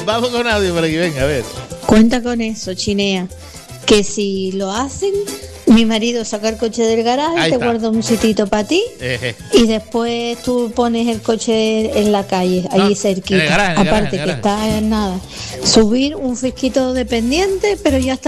Vamos con audio por aquí, venga, a ver. Cuenta con eso, Chinea, que si lo hacen, mi marido saca el coche del garaje, Ahí te está. guarda un sitito para ti y después tú pones el coche en la calle, allí cerquita. en el garaje, Aparte en el que está en nada. Subir un fisquito dependiente, pero ya está